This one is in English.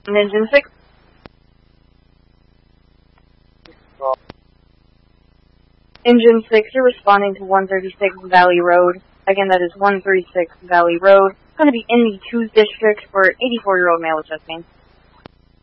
And Engine 6. Engine 6, you're responding to 136 Valley Road. Again, that is 136 Valley Road. It's going to be in the 2 district for 84-year-old male with chest pain.